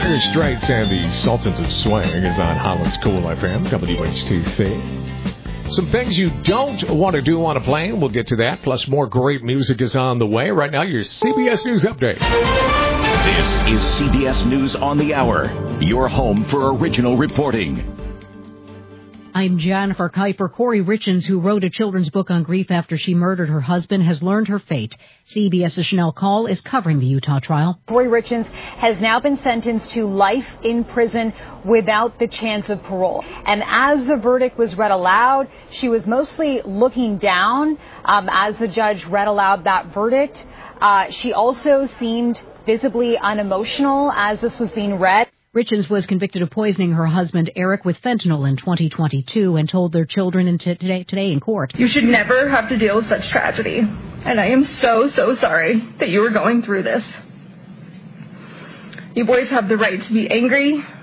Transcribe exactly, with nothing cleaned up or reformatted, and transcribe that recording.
Dire Straits and the Sultans of Swing is on Holland's Cool F M, W H T C. Some things you don't want to do on a plane. We'll get to that. Plus, more great music is on the way. Right now, your C B S News Update. This is C B S News on the Hour, your home for original reporting. I'm Jennifer Kuiper. Corey Richens, who wrote a children's book on grief after she murdered her husband, has learned her fate. CBS's Chanel Call is covering the Utah trial. Corey Richens has now been sentenced to life in prison without the chance of parole. And as the verdict was read aloud, she was mostly looking down um, as the judge read aloud that verdict. Uh, she also seemed visibly unemotional as this was being read. Richens was convicted of poisoning her husband, Eric, with fentanyl in twenty twenty-two and told their children in t- today, today in court. You should never have to deal with such tragedy. And I am so, so sorry that you were going through this. You boys have the right to be angry